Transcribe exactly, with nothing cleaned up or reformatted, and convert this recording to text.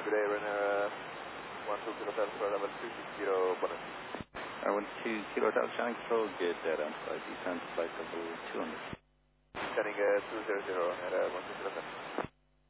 good day, runner uh, one two Kilo Delta, level two six zero, bonnet. I went to Kilo Delta, Shannon Control, good data on flight, descent flight level two hundred. Scanning uh, two zero zero, and uh, one two Kilo Delta.